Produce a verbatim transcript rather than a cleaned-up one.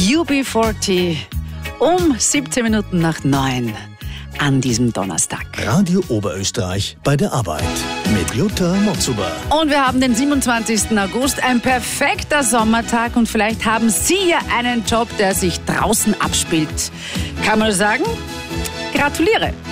U B vierzig um siebzehn Minuten nach neun an diesem Donnerstag. Radio Oberösterreich bei der Arbeit mit Jutta Motzuber. Und wir haben den siebenundzwanzigsten August, ein perfekter Sommertag, und vielleicht haben Sie ja einen Job, der sich draußen abspielt. Kann man sagen? Gratuliere!